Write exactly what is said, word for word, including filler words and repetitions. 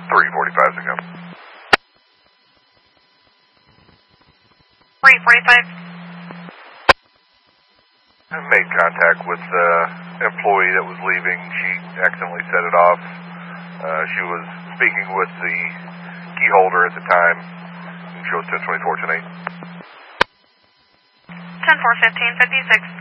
three forty-five to go. three forty-five. I made contact with the employee that was leaving. She accidentally set it off. Uh, she was speaking with the key holder at the time. She was ten twenty-four, ten eight. ten four fifteen, fifty-six.